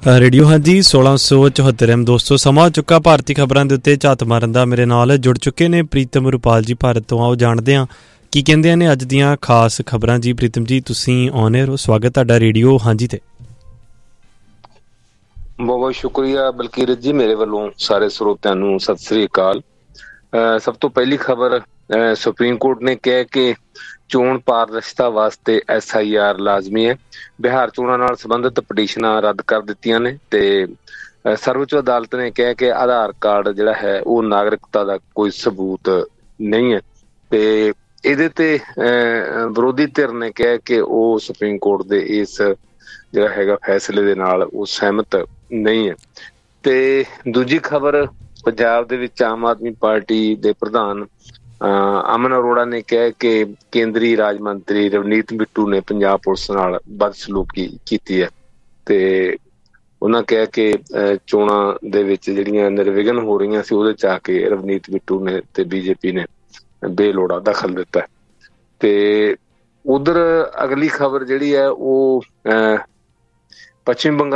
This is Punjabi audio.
ਰੇਡੀਓ ਹਾਂਜੀ 1674 ਦੋਸਤੋ ਸਮਾਂ ਹੋ ਚੁੱਕਾ ਭਾਰਤੀ ਖਬਰਾਂ ਦੇ ਉੱਤੇ ਝਾਤ ਮਾਰਨ ਦਾ। ਮੇਰੇ ਨਾਲ ਜੁੜ ਚੁੱਕੇ ਨੇ ਪ੍ਰੀਤਮ ਰੁਪਾਲ ਜੀ ਭਾਰਤ ਤੋਂ। ਆਓ ਜਾਣਦੇ ਹਾਂ ਕੀ ਕਹਿੰਦੇ ਨੇ ਅੱਜ ਦੀਆਂ ਖਾਸ ਖਬਰਾਂ। ਜੀ ਪ੍ਰੀਤਮ ਜੀ ਤੁਸੀਂ ਔਨ ਏਅਰ ਹੋ, ਸਵਾਗਤ ਤੁਹਾਡਾ ਰੇਡੀਓ ਹਾਂਜੀ ਤੇ। ਬਹੁਤ ਬਹੁਤ ਸ਼ੁਕਰੀਆ ਬਲਕੀਰਤ ਜੀ, ਮੇਰੇ ਵੱਲੋਂ ਸਾਰੇ ਸਰੋਤਿਆਂ ਨੂੰ ਸਤਿ ਸ੍ਰੀ ਅਕਾਲ। ਸਭ ਤੋਂ ਪਹਿਲੀ ਖਬਰ, ਸੁਪਰੀਮ ਕੋਰਟ ਨੇ ਕਿਹਾ ਕਿ ਚੋਣ ਪਾਰਦਰਸ਼ਤਾ ਵਾਸਤੇ SIR ਲਾਜ਼ਮੀ ਹੈ। ਬਿਹਾਰ ਚੋਣਾਂ ਨਾਲ ਸੰਬੰਧਿਤ ਪਟੀਸ਼ਨਾਂ ਰੱਦ ਕਰ ਦਿੱਤੀਆਂ ਨੇ ਤੇ ਸਰਵਉੱਚ ਅਦਾਲਤ ਨੇ ਕਿਹਾ ਕਿ ਆਧਾਰ ਕਾਰਡ ਜਿਹੜਾ ਹੈ ਉਹ ਨਾਗਰਿਕਤਾ ਦਾ ਕੋਈ ਸਬੂਤ ਨਹੀਂ ਹੈ ਤੇ ਇਹਦੇ ਤੇ ਵਿਰੋਧੀ ਧਿਰ ਨੇ ਕਿਹਾ ਕਿ ਉਹ ਸੁਪਰੀਮ ਕੋਰਟ ਦੇ ਇਸ ਜਿਹੜਾ ਹੈਗਾ ਫੈਸਲੇ ਦੇ ਨਾਲ ਉਹ ਸਹਿਮਤ ਨਹੀਂ ਹੈ। ਤੇ ਦੂਜੀ ਖਬਰ, ਪੰਜਾਬ ਦੇ ਵਿੱਚ ਆਮ ਆਦਮੀ ਪਾਰਟੀ ਦੇ ਪ੍ਰਧਾਨ ਅਮਨ ਅਰੋੜਾ ਨੇ ਕਿਹਾ ਕਿ ਕੇਂਦਰੀ ਰਾਜ ਮੰਤਰੀ ਰਵਨੀਤ ਬਿੱਟੂ ਨੇ ਪੰਜਾਬ ਪੁਲਿਸ ਨਾਲ ਬਦਸਲੂਕੀ ਕੀਤੀ ਹੈ ਤੇ ਉਹਨਾਂ ਕਿਹਾ ਕਿ ਚੋਣਾਂ ਦੇ ਵਿੱਚ ਜਿਹੜੀਆਂ ਨਿਰਵਿਘਨ ਹੋ ਰਹੀਆਂ ਸੀ ਉਹਦੇ ਚ ਆ ਕੇ ਰਵਨੀਤ ਬਿੱਟੂ ਨੇ ਤੇ BJP ਨੇ ਬੇਲੋੜਾ ਦਖਲ ਦਿੱਤਾ। ਤੇ ਉਧਰ ਅਗਲੀ ਖਬਰ ਜਿਹੜੀ ਹੈ ਉਹ ਪੱਛਮੀ ਬੰਗਾਲ